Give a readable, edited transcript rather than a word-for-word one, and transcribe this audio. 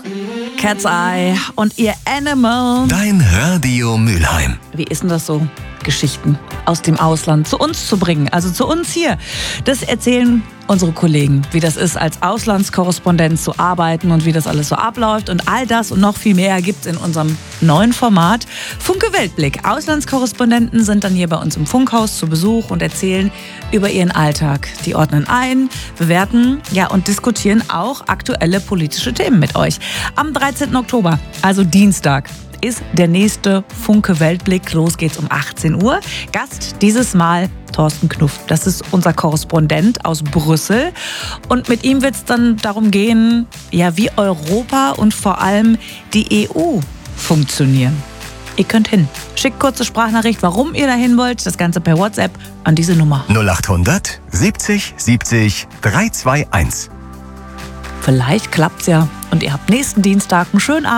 Cat's Eye und ihr Animal. Dein Radio Mülheim. Wie ist denn das so, Geschichten aus dem Ausland zu uns zu bringen? Also zu uns hier. Das erzählen unsere Kollegen, wie das ist, als Auslandskorrespondent zu arbeiten und wie das alles so abläuft. Und all das und noch viel mehr gibt's in unserem neuen Format Funke Weltblick. Auslandskorrespondenten sind dann hier bei uns im Funkhaus zu Besuch und erzählen über ihren Alltag. Die ordnen ein, bewerten, und diskutieren auch aktuelle politische Themen mit euch. Am 13. Oktober, also Dienstag, ist der nächste Funke Weltblick. Los geht's um 18 Uhr. Gast dieses Mal Thorsten Knuff. Das ist unser Korrespondent aus Brüssel. Und mit ihm wird es dann darum gehen, wie Europa und vor allem die EU funktionieren. Ihr könnt hin. Schickt kurze Sprachnachricht, warum ihr dahin wollt. Das Ganze per WhatsApp an diese Nummer. 0800 70 70 321. Vielleicht klappt's ja und ihr habt nächsten Dienstag einen schönen Abend.